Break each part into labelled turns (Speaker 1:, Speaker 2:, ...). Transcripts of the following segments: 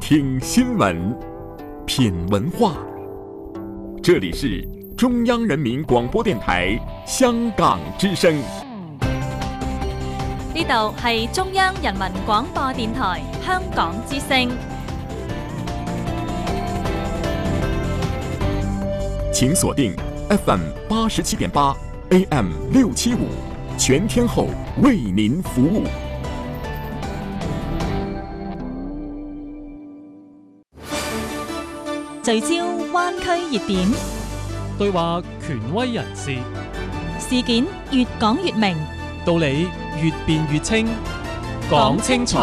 Speaker 1: 听新聞，品文化。這裡是中央人民廣播電台香港之聲。
Speaker 2: 呢度係中央人民廣播電台香港之聲。
Speaker 1: 請鎖定 FM 87.8 AM 675，全天候為您服務。
Speaker 2: 聚焦灣區熱點，
Speaker 3: 對話權威人士，
Speaker 2: 事件越講越明，
Speaker 3: 道理越辯越清，講清楚，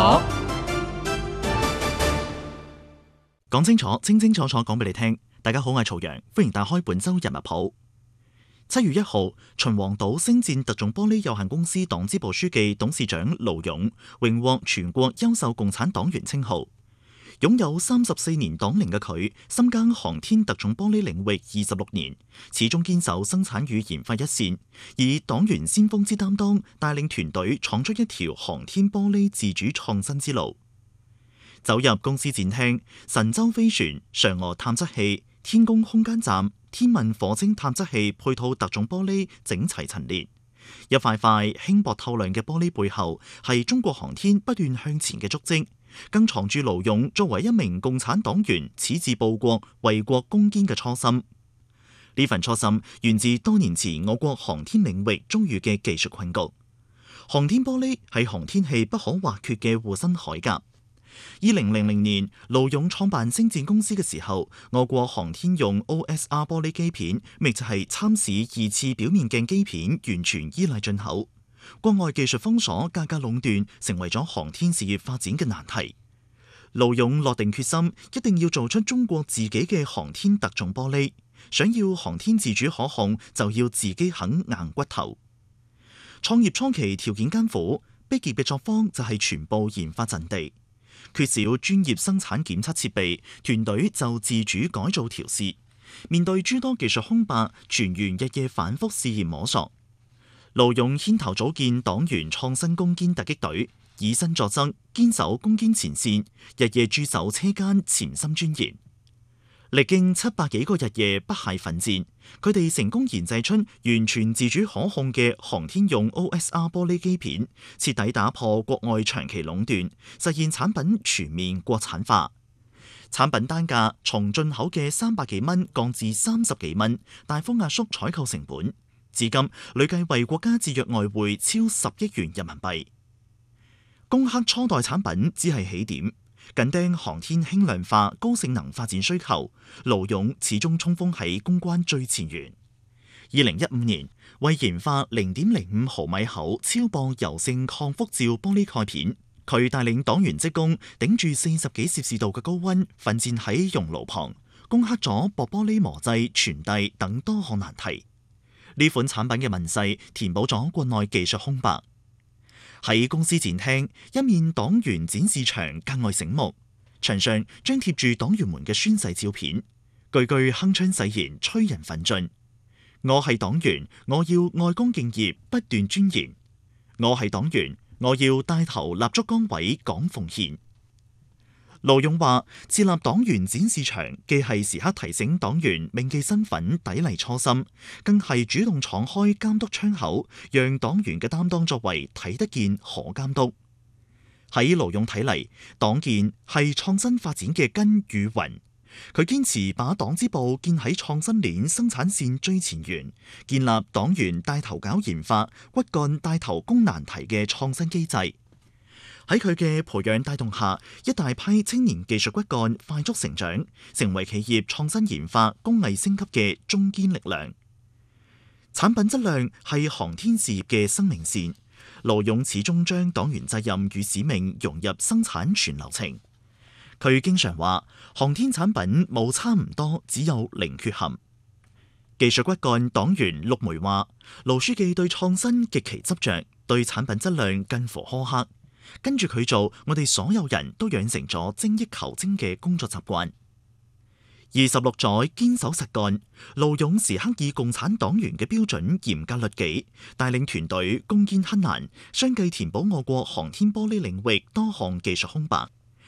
Speaker 4: 講清楚，清清楚楚講俾你聽。大家好，我係曹陽，歡迎打開本周日物譜。7月1號，秦皇島星戰特種玻璃有限公司黨支部書記、董事長盧勇榮獲全國優秀共產黨員稱號。擁有34年黨齡嘅佢，深耕航天特種玻璃領域26年，始終堅守生產與研發一線，以黨員先鋒之擔當，帶領團隊闖出一條航天玻璃自主創新之路。走入公司展廳，神舟飛船、嫦娥探測器、天宮空間站、天問火星探測器配套特種玻璃整齊陳列，一塊塊輕薄透亮嘅玻璃背後，係中國航天不斷向前嘅足跡，更藏住盧勇作為一名共產黨員矢志報國、為國攻堅嘅初心。呢份初心源自多年前我國航天領域遭遇嘅技術困局。航天玻璃係航天器不可或缺嘅護身鎧甲。2000年，盧勇創辦星戰公司嘅時候，我國航天用 OSR 玻璃機片，亦就係參試2次表面鏡機片，完全依賴進口。國外技術封鎖、價格壟斷，成為咗航天事業發展嘅難題。盧勇落定決心，一定要做出中國自己嘅航天特種玻璃。想要航天自主可控，就要自己肯硬骨頭。創業初期條件艱苦，逼傑嘅作坊就係全部研發陣地。缺少專業生產檢測設備，團隊就自主改造調試。面對諸多技術空白，全員日夜反覆試驗摸索。盧勇牽頭組建黨員創新攻堅突擊隊，以身作則，堅守攻堅前線，日夜駐守車間，潛心鑽研。歷經700幾個日夜不懈奮戰，佢哋成功研製出完全自主可控嘅航天用 OSR 玻璃機片，徹底打破國外長期壟斷，實現產品全面國產化。產品單價從進口嘅300幾蚊降至30幾蚊，大幅壓縮採購成本。至今累計為國家節約外匯超10億元人民幣。攻克初代產品只係起點。緊盯航天輕量化、高性能發展需求，盧勇始終衝鋒喺攻關最前沿。2015年，為研發0.05毫米厚超薄柔性抗輻照玻璃蓋片，佢帶領黨員職工頂住40幾攝氏度嘅高溫，奮戰喺熔爐旁，攻克咗薄玻璃磨製、傳遞等多項難題。呢款產品嘅問世，填補咗國內技術空白。喺公司展廳，一面黨員展示牆格外醒目，牆上張貼住黨員們嘅宣誓照片，句句鏗鏘誓言催人奮進。我係黨員，我要愛公敬業，不斷鑽研。我係黨員，我要帶頭立足崗位，講奉獻。盧勇話：設立黨員展示牆，既係時刻提醒黨員銘記身份、砥礪初心，更係主動敞開監督窗口，讓黨員嘅擔當作為睇得見、可監督。喺盧勇睇嚟，黨建係創新發展嘅根與魂。佢堅持把黨支部建喺創新鏈生產線最前沿，建立黨員帶頭搞研發、骨幹帶頭攻難題嘅創新機制。喺佢嘅培養帶動下，一大批青年技術骨幹快速成長，成為企業創新研發、工藝升級嘅中堅力量。產品質量係航天事業嘅生命線，盧勇始終將黨員責任與使命融入生產全流程。佢經常話：航天產品冇差唔多，只有零缺陷。技術骨幹黨員陸梅話：盧書記對創新極其執着，對產品質量近乎苛刻。跟住佢做，我哋所有人都養成咗精益求精嘅工作習慣。26載堅守實幹，盧勇時刻以共產黨員嘅標準嚴格律己，帶領團隊攻堅克難，相繼填補我國航天玻璃領域多項技術空白。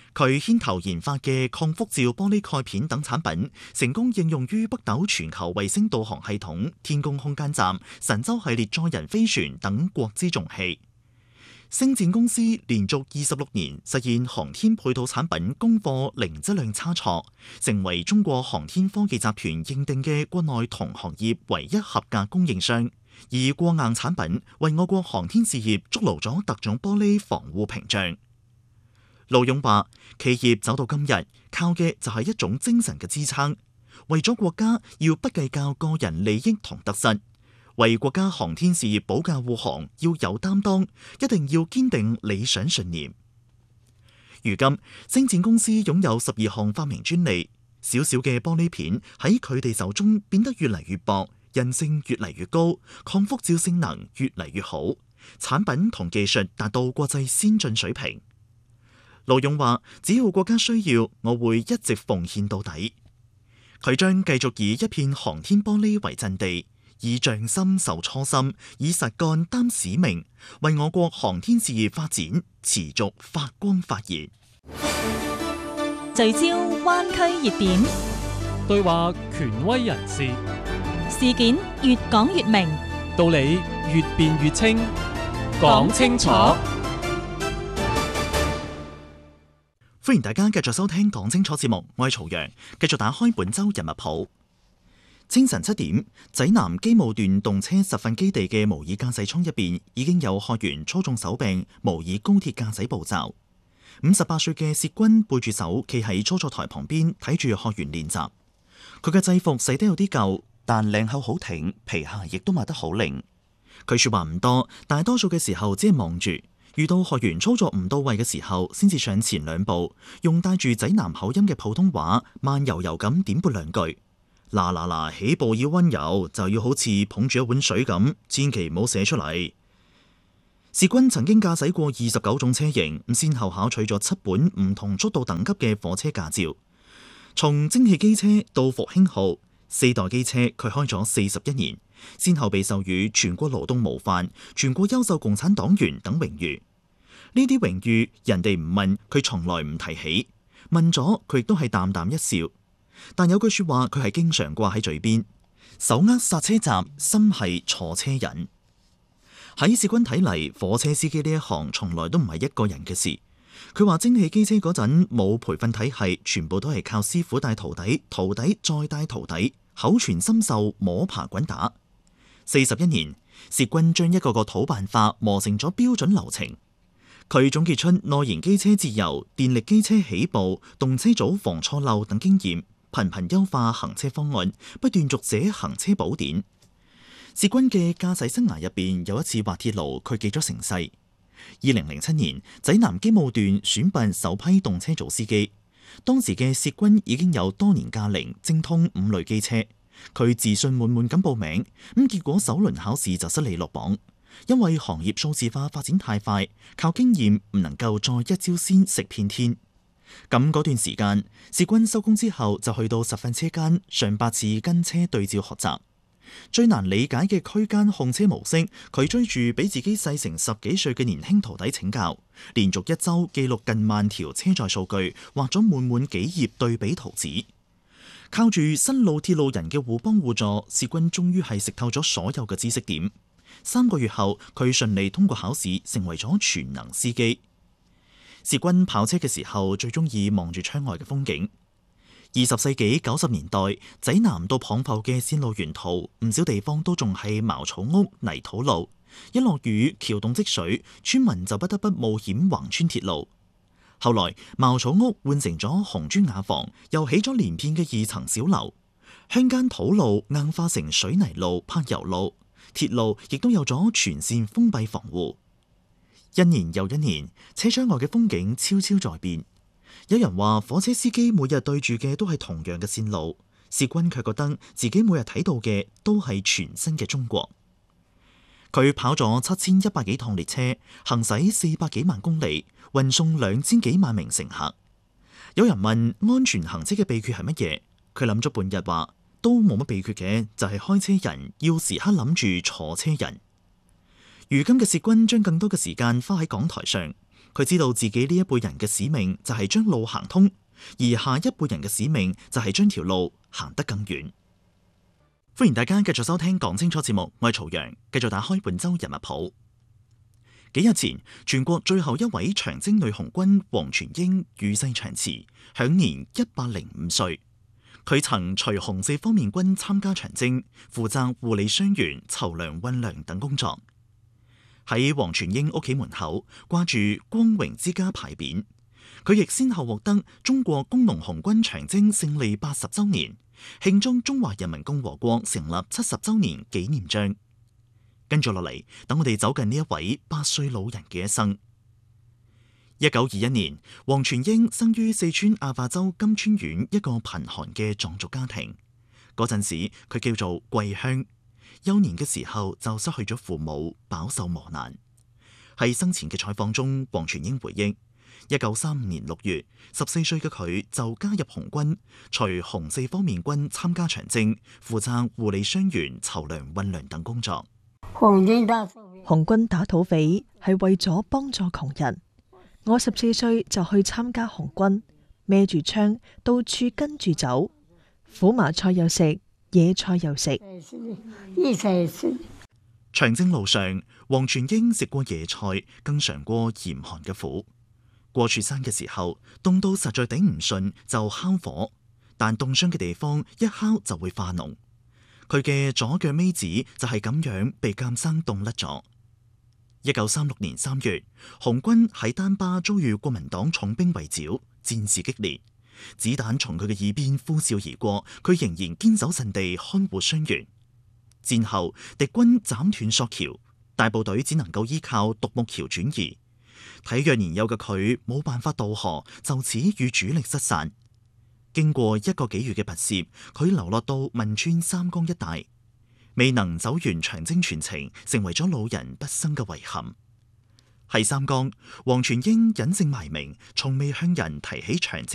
Speaker 4: 佢牽頭研發嘅抗輻照玻璃蓋片等產品，成功應用於北斗全球衛星導航系統、天宮空間站、神舟系列載人飛船等國之重器。星展公司連續26年實現航天配套產品供貨零質量差錯，成為中國航天科技集團認定嘅國內同行業唯一合格供應商。而過硬產品為我國航天事業築牢咗特種玻璃防護屏障。盧勇話：企業走到今日，靠嘅就係一種精神嘅支撐，為咗國家要不計較個人利益同得失，為國家航天事業保駕護航要有擔當，一定要堅定理想信念。如今，星展公司擁有12項發明專利，小小嘅玻璃片喺佢哋手中變得越嚟越薄，韌性越嚟越高，抗輻照性能越嚟越好，產品同技術達到國際先進水平。盧勇話：只要國家需要，我會一直奉獻到底。佢將繼續以一片航天玻璃為陣地，以匠心授初心，以實幹擔使命，為我國航天事業發展持續發光發熱。
Speaker 2: 聚焦灣區熱點，
Speaker 3: 對話權威人士，
Speaker 2: 事件越講越明，
Speaker 3: 道理越辯越清，講清楚。
Speaker 4: 歡迎大家繼續收聽講清楚節目，我係曹陽，繼續打開本周人物譜。清晨7點，濟南機務段動車實訓基地嘅模擬駕駛艙入邊已經有學員操縱手柄模擬高鐵駕駛步驟。58歲嘅薛軍背住手企喺操作台旁邊睇住學員練習。佢嘅制服洗得有啲舊，但領口好挺，皮鞋亦都抹得好靈。佢說話唔多，大多數嘅時候只係望住。遇到學員操作唔到位嘅時候，先至上前2步，用帶住濟南口音嘅普通話慢悠悠咁點撥2句。嗱，起步要溫柔，就要好似捧住一碗水咁，千祈唔好瀉出嚟。薛軍曾經駕駛過29種車型，先後考取咗7本唔同速度等級嘅火車駕照。從蒸汽機車到復興號4代機車，佢開咗41年，先後被授予全國勞動模範、全國優秀共產黨員等榮譽。呢啲榮譽人哋唔問，佢從來唔提起；問咗，佢亦都係淡淡一笑。但有句說話，佢係經常掛喺嘴邊：手握剎車閘，心係坐車人。喺薛軍睇嚟，火車司機呢一行從來都唔係一個人嘅事。佢話蒸汽機車嗰陣冇培訓體系，全部都係靠師傅帶徒弟，徒弟再帶徒弟，口傳心授，摸爬滾打。41年，薛軍將一個個土辦法磨成咗標準流程。佢總結出內燃機車節油、電力機車起步、動車組防錯漏等經驗，頻頻優化行車方案，不斷續寫行車寶典。薛軍嘅駕駛生涯入邊有一次滑鐵盧，佢記咗成世。2007年，濟南機務段選拔首批動車組司機，當時嘅薛軍已經有多年駕齡，精通5類機車。佢自信滿滿咁報名，結果首輪考試就失利落榜。因為行業數字化發展太快，靠經驗唔能夠再一招鮮食遍天。咁嗰段時間，薛軍收工之後就去到實訓車間，上8次跟車對照學習。最難理解嘅區間控車模式，佢追住比自己細成10幾歲嘅年輕徒弟請教，連續1週記錄近萬條車載數據，畫咗滿滿幾頁對比圖紙。靠住新路鐵路人嘅互幫互助，薛軍終於係食透咗所有嘅知識點。3個月後，佢順利通過考試，成為咗全能司機。薛軍跑車嘅時候，最中意望住窗外嘅風景。20世紀90年代，濟南到蚌埠嘅線路沿途，唔少地方都仲係茅草屋、泥土路。一落雨，橋洞積水，村民就不得不冒險橫穿鐵路。後來，茅草屋換成咗紅磚瓦房，又起咗連片嘅2層小樓。鄉間土路硬化成水泥路、柏油路。鐵路亦都有咗全線封閉防護。1年又1年，車窗外嘅風景悄悄在變。有人話火車司機每日對住嘅都係同樣嘅線路，薛軍卻覺得自己每日睇到嘅都係全新嘅中國。佢跑咗7100幾趟列車，行駛400幾萬公里，運送2000幾萬名乘客。有人問安全行車嘅秘訣係乜嘢？佢諗咗半日話，都冇乜秘訣嘅，就係開車人要時刻諗住坐車人。如今嘅薛軍將更多嘅時間花喺講台上， 佢知道自己呢一輩人嘅使命就係將路行通，而下一輩人嘅使命就係將條路行得更遠。歡迎大家繼續收聽講清楚節目，我係曹陽，繼續打開本周人物譜。幾日前，全國最後一位長征女紅軍黃全英與世長辭，享年105歲。佢曾隨紅四方面軍參加長征，負責護理傷員、籌糧運糧等工作。喺黃全英屋企門口掛住光榮之家牌匾，佢亦先後獲得中國工農紅軍長征勝利80週年、慶祝中華人民共和國成立70週年紀念章。跟住落嚟，等我哋走近呢一位8歲老人嘅一生。1921年，黃全英生於四川阿壩州金川縣一個貧寒嘅藏族家庭。嗰陣時，佢叫做桂香。幼年嘅時候就失去咗父母，飽受磨難。喺生前嘅採訪中，黃全英回憶，1935年6月，14歲嘅佢就加入紅軍，隨紅四方面軍參加長征，負責護理傷員、籌糧運糧等工作。
Speaker 5: 紅軍打土匪係為咗幫助窮人。我14歲就去參加紅軍，孭住槍到處跟住走，苦麻菜又食，野菜又食。
Speaker 4: 長征路上，黃全英食過野菜，更嘗過嚴寒嘅苦。過柱山嘅時候，凍到實在頂唔順，就烤火，但凍傷嘅地方一烤就會化膿。佢嘅左腳尾指就係咁樣被監生凍甩咗。1936年3月，紅軍喺丹巴遭遇國民黨重兵圍剿，戰事激烈，子彈從佢嘅耳邊呼嘯而過，佢仍然堅守陣地看護傷員。戰後，敵軍斬斷索橋，大部隊只能夠依靠獨木橋轉移。體弱年幼嘅佢冇辦法渡河，就此與主力失散。經過1個幾月嘅跋涉，佢流落到汶川三江一帶，未能走完長征全程，成為咗老人畢生嘅遺憾。喺三江，黃全英隱姓埋名，從未向人提起長征。